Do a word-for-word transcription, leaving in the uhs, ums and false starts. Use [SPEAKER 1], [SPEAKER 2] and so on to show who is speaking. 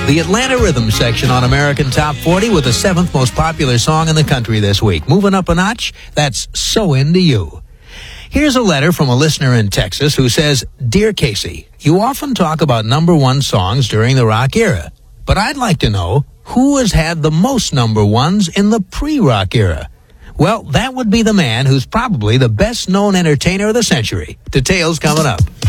[SPEAKER 1] the Atlanta Rhythm section on American Top forty with the seventh most popular song in the country this week. Moving up a notch, that's So Into You. Here's a letter from a listener in Texas who says, Dear Casey, you often talk about number one songs during the rock era, but I'd like to know who has had the most number ones in the pre-rock era. Well, that would be the man who's probably the best-known entertainer of the century. Details coming up.